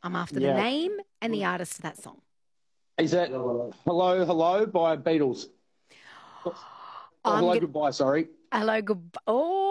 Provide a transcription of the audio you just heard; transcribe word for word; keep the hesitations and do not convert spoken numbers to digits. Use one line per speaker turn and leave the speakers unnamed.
I'm after the
Yeah.
name and the artist of that song.
Is that Hello, Hello by Beatles? Oh,
I'm
Hello,
gonna
Goodbye, sorry.
hello, good. Oh.